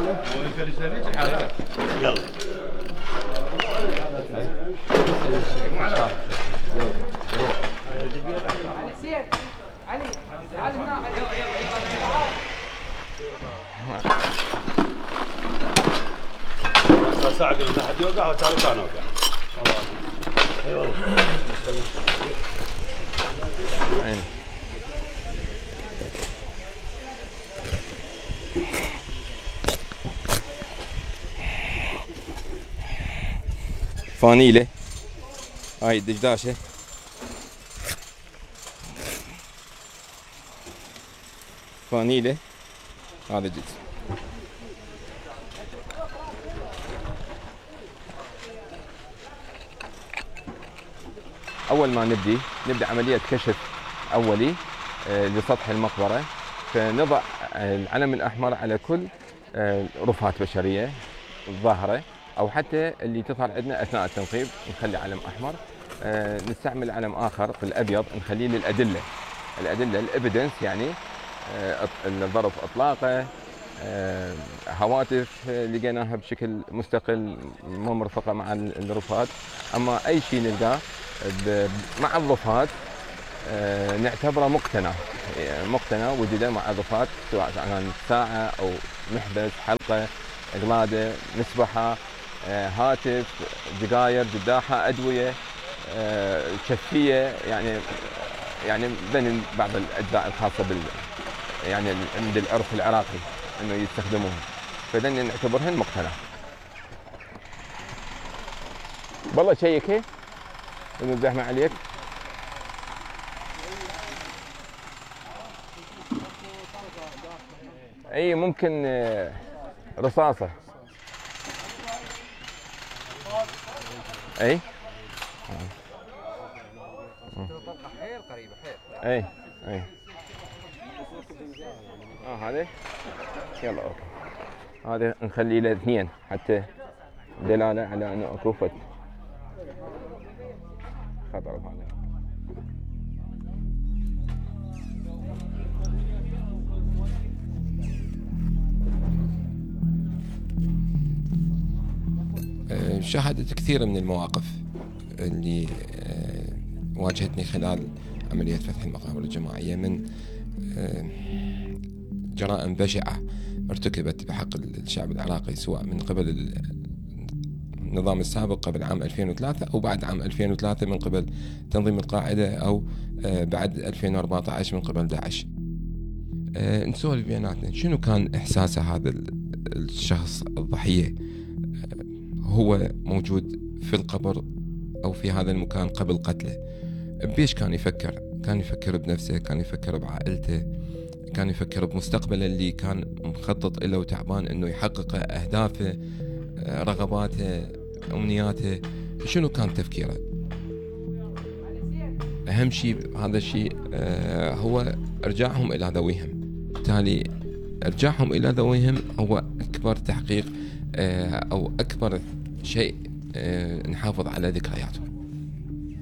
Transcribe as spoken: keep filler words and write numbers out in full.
يلا علي تعال هنا ساعة قلنا حد يوقع وتعالوا كان وقع. اي والله. فانيلة هاي الدجداشة فانيلة هذا جزء أول ما نبدي نبدأ عملية كشف أولي لسطح المقبرة، فنضع العلم الأحمر على كل رفات بشرية الظاهرة أو حتى اللي تظهر عندنا أثناء التنقيب نخلي علم أحمر. نستعمل علم آخر في الأبيض نخليه للأدلة، الأدلة الإيفيدنس يعني الظرف إطلاقه، هواتف لقيناها بشكل مستقل مو مرفقة مع الرفات. أما أي شيء نلقاه مع الرفات نعتبره مقتنى مقتنى وجوده مع الرفات، سواء كان ساعة أو محبس، حلقة، قلادة، مسبحة، هاتف، دقاير، جداحة، أدوية، شفية، يعني يعني بين بعض الأجزاء الخاصة بال يعني عند العرف العراقي إنه يستخدموها، فلن نعتبرهن مقتنى. والله شيك هيك إنه الزحمة عليك. أي ممكن رصاصة. أي حيل قريبة حيل. أي أي آه هذا يلا أوكي، هذا نخليه له اثنين حتى دلالة على أنه أكو فت خطر بهذا. شاهدت كثير من المواقف اللي واجهتني خلال عملية فتح المقابر الجماعية من جرائم بشعة ارتكبت بحق الشعب العراقي، سواء من قبل النظام السابق قبل عام ألفين وثلاثة أو بعد عام ألفين وثلاثة من قبل تنظيم القاعدة، أو بعد ألفين وأربعة عشر من قبل داعش. نسولف بيناتنا شنو كان إحساسه هذا الشخص الضحية هو موجود في القبر أو في هذا المكان قبل قتله؟ بيش كان يفكر؟ كان يفكر بنفسه، كان يفكر بعائلته، كان يفكر بمستقبله اللي كان مخطط له وتعبان انه يحقق اهدافه، رغباته، امنياته. شنو كان تفكيره؟ اهم شيء هذا الشيء هو ارجاعهم الى ذويهم. بالتالي ارجاعهم الى ذويهم هو اكبر تحقيق او اكبر شيء نحافظ على ذكرياتهم.